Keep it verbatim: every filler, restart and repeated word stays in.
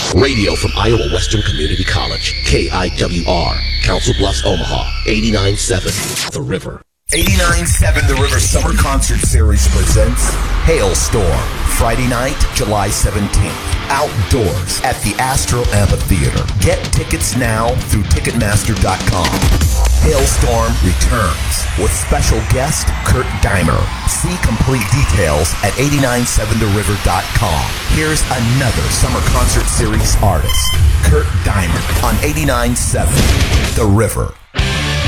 Radio from Iowa Western Community College, K I W R, Council Bluffs, Omaha, eighty-nine point seven, The River. eighty-nine point seven The River Summer Concert Series presents Hailstorm, Friday night, July seventeenth. Outdoors at the Astro Amphitheater. Get tickets now through Ticketmaster dot com. Hailstorm returns with special guest Kurt Dimer. See complete details at eighty-nine seven the river dot com. Here's another Summer Concert Series artist, Kurt Dimer, on eighty-nine point seven The River.